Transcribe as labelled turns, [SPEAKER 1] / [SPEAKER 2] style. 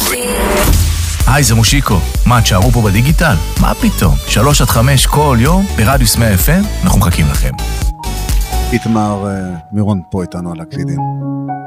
[SPEAKER 1] היי, זה מושיקו. מה, תשארו פה בדיגיטל? מה פתאום? 3-5 כל יום ברדיוס 100 FM, אנחנו מחכים לכם.
[SPEAKER 2] איתמר מירון פה איתנו על הקלידים.